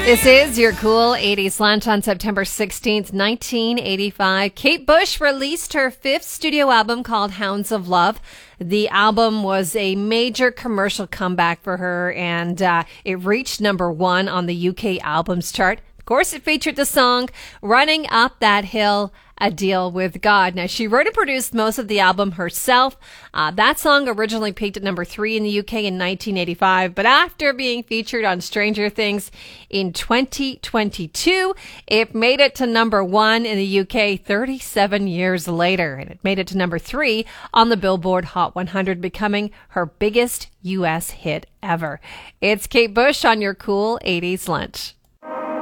This is your cool 80s lunch on September 16th, 1985. Kate Bush released her fifth studio album called Hounds of Love. The album was a major commercial comeback for her, and it reached number one on the UK albums chart. Of course, it featured the song Running Up That Hill, A Deal with God. Now, she wrote and produced most of the album herself. That song originally peaked at number 3 in the UK in 1985, but after being featured on Stranger Things in 2022, it made it to number 1 in the UK 37 years later, and it made it to number 3 on the Billboard Hot 100, becoming her biggest US hit ever. It's Kate Bush on your cool 80s lunch.